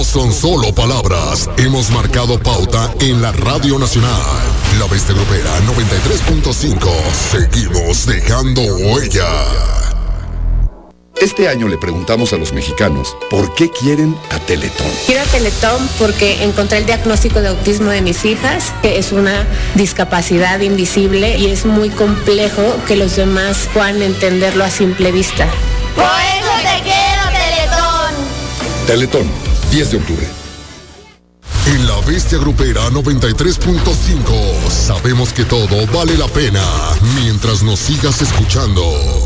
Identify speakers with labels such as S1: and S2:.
S1: son solo palabras. Hemos marcado pauta en la Radio Nacional. La Bestia Grupera 93.5. Seguimos dejando huella.
S2: Este año le preguntamos a los mexicanos por qué quieren a Teletón.
S3: Quiero a Teletón porque encontré el diagnóstico de autismo de mis hijas, que es una discapacidad invisible y es muy complejo que los demás puedan entenderlo a simple vista.
S4: ¡Por eso te quiero, Teletón!
S2: Teletón, 10 de octubre.
S1: En la Bestia Grupera 93.5 sabemos que todo vale la pena mientras nos sigas escuchando.